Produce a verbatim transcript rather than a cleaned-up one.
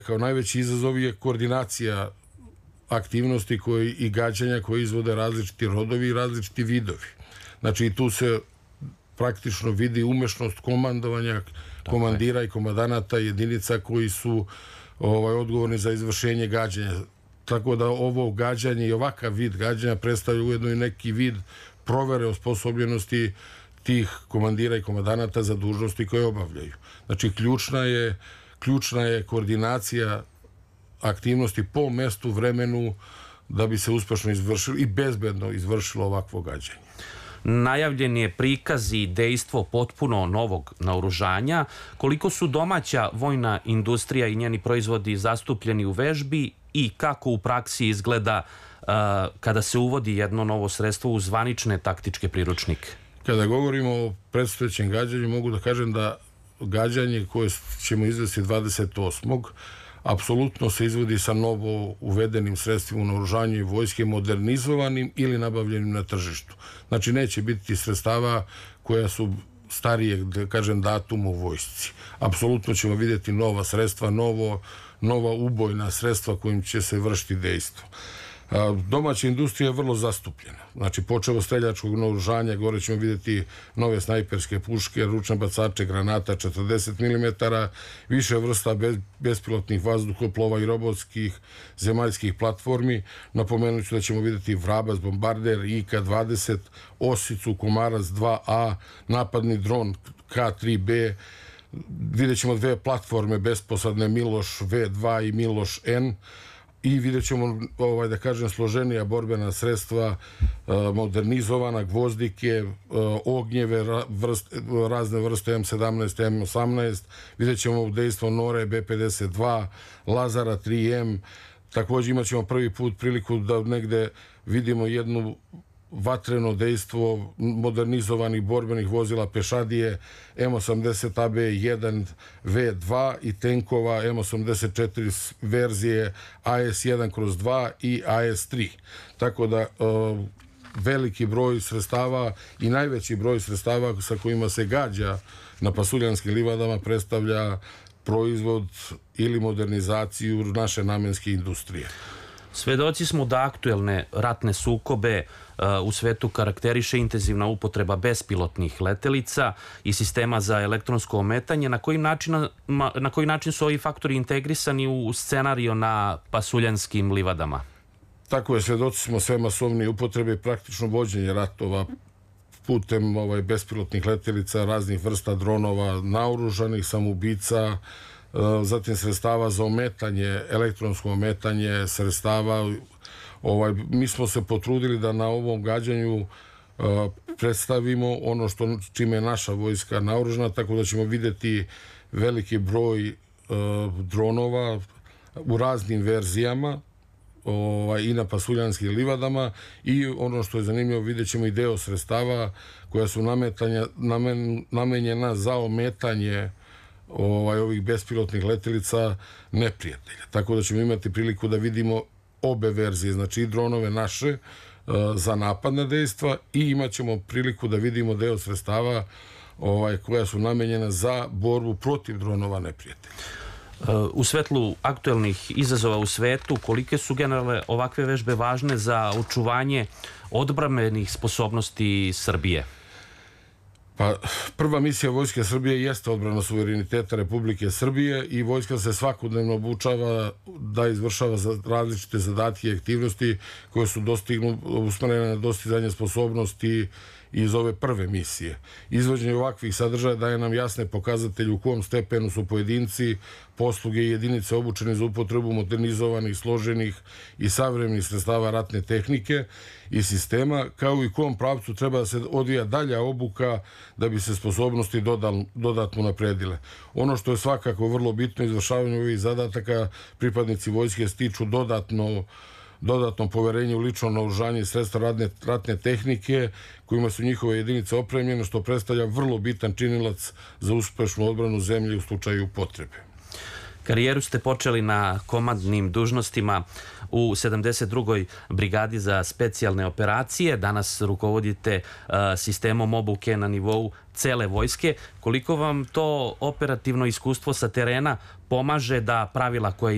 Kao najveći izazov je koordinacija aktivnosti koje, i gađanja koje izvode različiti rodovi i različiti vidovi. Znači i tu se praktično vidi umešnost komandovanja komandira i komandanata jedinica koji su ovaj, odgovorni za izvršenje gađanja. Tako da ovo gađanje i ovakav vid gađanja predstavlja ujedno i neki vid provere osposobljenosti tih komandira i komandanata za dužnosti koje obavljaju. Znači ključna je, ključna je koordinacija aktivnosti po mestu, vremenu da bi se uspešno izvršilo i bezbedno izvršilo ovakvo gađanje. Najavljen je prikaz i dejstvo potpuno novog naoružanja. Koliko su domaća vojna industrija i njeni proizvodi zastupljeni u vežbi i kako u praksi izgleda uh, kada se uvodi jedno novo sredstvo u zvanične taktičke priručnike? Kada govorimo o predstojećem gađanju, mogu da kažem da gađanje koje ćemo izvesti dvadeset osmog apsolutno se izvodi sa novo uvedenim sredstvima u naoružanju i vojske, modernizovanim ili nabavljenim na tržištu. Znači neće biti sredstava koja su starijeg, da kažem, datuma u vojsci. Apsolutno ćemo vidjeti nova sredstva, novo, nova ubojna sredstva kojim će se vršiti dejstvo. Domaća industrija je vrlo zastupljena. Znači, počeo od streljačkog naoružanja, gore ćemo vidjeti nove snajperske puške, ručne bacače, granata četrdeset milimetara, više vrsta bez, bespilotnih vazduhoplova i robotskih zemaljskih platformi. Napomenut ću da ćemo vidjeti Vrabac, bombarder, I K dvadeset, Osicu, Komarac dva A, napadni dron K tri B, vidjet ćemo dve platforme besposadne, Miloš V dva i Miloš N, i vidjet ćemo, ovaj, da kažem, složenija borbena sredstva, modernizovana, gvozdike, ognjeve, vrst, razne vrste M sedamnaest, M osamnaest, vidjet ćemo dejstvo Nore B pedeset dva, Lazara tri M, također imat ćemo prvi put priliku da negde vidimo jednu vatreno dejstvo modernizovanih borbenih vozila pešadije M osamdeset A B jedan V dva i tenkova M osamdeset četiri verzije A S jedan kroz dva i A S tri. Tako da veliki broj sredstava i najveći broj sredstava sa kojima se gađa na pasuljanskim livadama predstavlja proizvod ili modernizaciju naše namenske industrije. Svedoci smo da aktuelne ratne sukobe u svetu karakteriše intenzivna upotreba bespilotnih letelica i sistema za elektronsko ometanje. Na koji način, na koji način su ovi faktori integrisani u scenario na pasuljanskim livadama? Tako je, svedoci smo sve masovnije upotrebe i praktično vođenje ratova putem ovaj, bespilotnih letelica, raznih vrsta dronova, naoružanih samoubica, zatim sredstava za ometanje, elektronsko ometanje, sredstava. Ovaj, mi smo se potrudili da na ovom gađanju uh, predstavimo ono što, čime je naša vojska naoružana, tako da ćemo vidjeti veliki broj uh, dronova u raznim verzijama, ovaj, i na pasuljanskim livadama, i ono što je zanimljivo, vidjet ćemo i deo sredstava koja su nametanja, namen, namenjena za ometanje ovaj, ovih bespilotnih letelica neprijatelja. Tako da ćemo imati priliku da vidimo obe verzije, znači i dronove naše uh, za napadna dejstva, i imat ćemo priliku da vidimo deo sredstava ovaj, koja su namenjena za borbu protiv dronova neprijatelja. U svetlu aktuelnih izazova u svetu, kolike su generalne ovakve vežbe važne za očuvanje odbrambenih sposobnosti Srbije? Pa, prva misija Vojske Srbije jeste odbrana suvereniteta Republike Srbije i vojska se svakodnevno obučava da izvršava različite zadatke i aktivnosti koje su usmerene na dostizanje sposobnosti iz ove prve misije. Izvođenje ovakvih sadržaja daje nam jasne pokazatelje u kom stepenu su pojedinci, posluge i jedinice obučene za upotrebu modernizovanih, složenih i savremenih sredstava ratne tehnike i sistema, kao i kom pravcu treba da se odvija dalja obuka da bi se sposobnosti dodatno napredile. Ono što je svakako vrlo bitno, izvršavanje ovih zadataka, pripadnici vojske stiču dodatno dodatno poverenje u lično naoružanje i sredstva radne, ratne tehnike kojima su njihove jedinice opremljene, što predstavlja vrlo bitan činilac za uspešnu odbranu zemlje u slučaju potrebe. Karijeru ste počeli na komandnim dužnostima u sedamdeset drugoj brigadi za specijalne operacije. Danas rukovodite uh, sistemom obuke na nivou cele vojske. Koliko vam to operativno iskustvo sa terena pomaže da pravila koje